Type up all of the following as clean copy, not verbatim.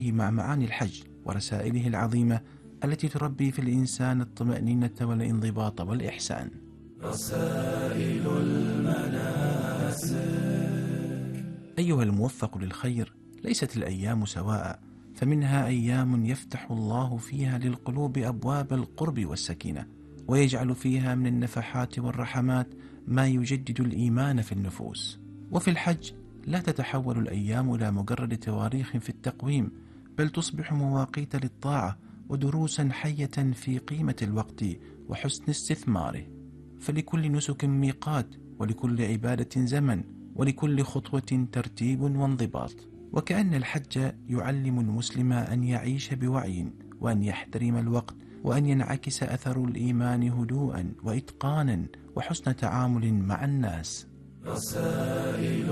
مع معاني الحج ورسائله العظيمة التي تربي في الإنسان الطمأنينة والانضباط والإحسان. رسائل المناسك. أيها الموفق للخير، ليست الأيام سواء، فمنها أيام يفتح الله فيها للقلوب أبواب القرب والسكينة، ويجعل فيها من النفحات والرحمات ما يجدد الإيمان في النفوس. وفي الحج لا تتحول الأيام إلى مجرد تواريخ في التقويم، بل تصبح مواقيت للطاعة ودروسا حية في قيمة الوقت وحسن استثماره. فلكل نسك ميقات، ولكل عبادة زمن، ولكل خطوة ترتيب وانضباط. وكأن الحج يعلم المسلم أن يعيش بوعي، وأن يحترم الوقت، وأن ينعكس أثر الإيمان هدوءا وإتقانا وحسن تعامل مع الناس. رسائل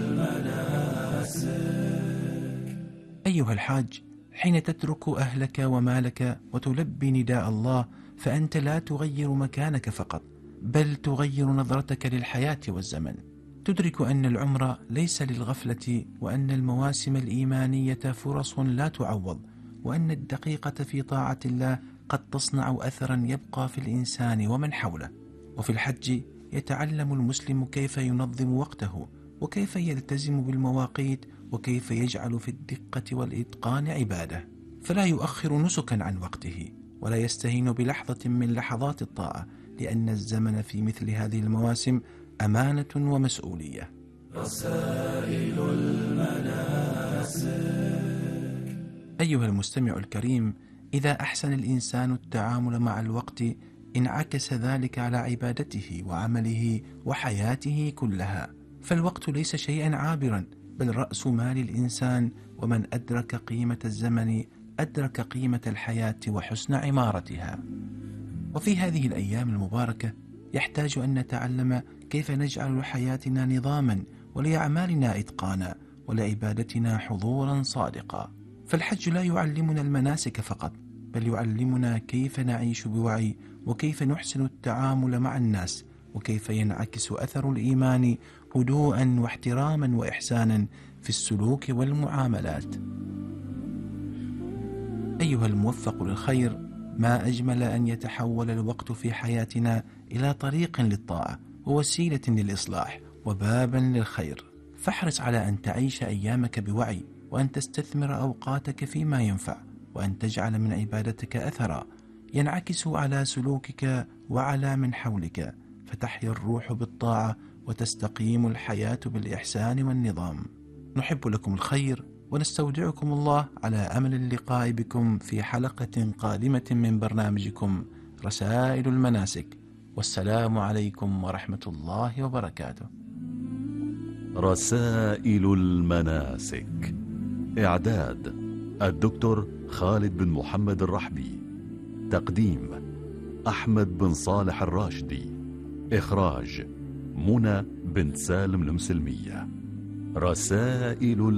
المناسك. أيها الحاج، حين تترك أهلك ومالك وتلبي نداء الله، فأنت لا تغير مكانك فقط، بل تغير نظرتك للحياة والزمن. تدرك أن العمر ليس للغفلة، وأن المواسم الإيمانية فرص لا تعوض، وأن الدقيقة في طاعة الله قد تصنع أثرا يبقى في الإنسان ومن حوله. وفي الحج يتعلم المسلم كيف ينظم وقته، وكيف يلتزم بالمواقيت، وكيف يجعل في الدقة والإتقان عبادة، فلا يؤخر نسكا عن وقته، ولا يستهين بلحظة من لحظات الطاعة، لأن الزمن في مثل هذه المواسم أمانة ومسؤولية. رسائل المناسك. أيها المستمع الكريم، إذا أحسن الإنسان التعامل مع الوقت انعكس ذلك على عبادته وعمله وحياته كلها. فالوقت ليس شيئا عابرا، بل رأس مال الإنسان، ومن أدرك قيمة الزمن أدرك قيمة الحياة وحسن عمارتها. وفي هذه الأيام المباركة يحتاج أن نتعلم كيف نجعل لحياتنا نظاما، ولأعمالنا إتقانا، ولعبادتنا حضورا صادقا. فالحج لا يعلمنا المناسك فقط، بل يعلمنا كيف نعيش بوعي، وكيف نحسن التعامل مع الناس، وكيف ينعكس أثر الإيمان هدوءا واحتراما وإحسانا في السلوك والمعاملات. أيها الموفق للخير، ما أجمل أن يتحول الوقت في حياتنا إلى طريق للطاعة، ووسيلة للإصلاح، وبابا للخير. فاحرص على أن تعيش أيامك بوعي، وأن تستثمر أوقاتك فيما ينفع، وأن تجعل من عبادتك أثرا ينعكس على سلوكك وعلى من حولك، فتحيا الروح بالطاعة، وتستقيم الحياة بالإحسان والنظام. نحب لكم الخير، ونستودعكم الله على أمل اللقاء بكم في حلقة قادمة من برنامجكم رسائل المناسك. والسلام عليكم ورحمة الله وبركاته. رسائل المناسك. إعداد الدكتور خالد بن محمد الرحبي. تقديم أحمد بن صالح الراشدي. إخراج منى بنت سالم المسلمية. رسائل